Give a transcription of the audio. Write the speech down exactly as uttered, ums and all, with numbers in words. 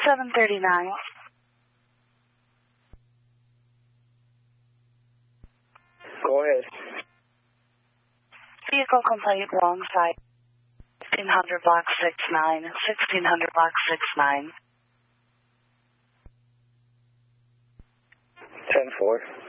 seven thirty-nine. Go ahead. Vehicle complete, wrong side. sixteen hundred block six nine. sixteen hundred block six nine. ten four.